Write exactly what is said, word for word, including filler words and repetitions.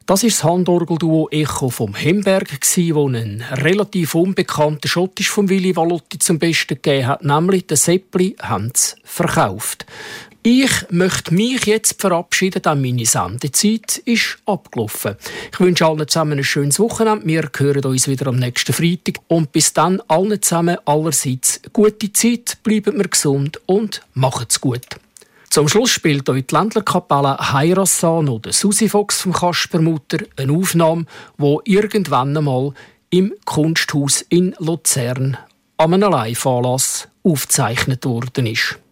Das ist das Handorgelduo Echo vom Hemberg, das einen relativ unbekannten Schottisch von Willy Valotti zum Besten gegeben hat, nämlich den Seppli haben sie verkauft. Ich möchte mich jetzt verabschieden, denn meine Sendezeit ist abgelaufen. Ich wünsche allen zusammen ein schönes Wochenende. Wir hören uns wieder am nächsten Freitag. Und bis dann allen zusammen allerseits gute Zeit, bleiben wir gesund und macht's gut. Zum Schluss spielt euch die Ländlerkapelle Heirassan oder Susi Fox vom Kaspermutter eine Aufnahme, die irgendwann einmal im Kunsthaus in Luzern an einem Live-Anlass aufgezeichnet worden ist.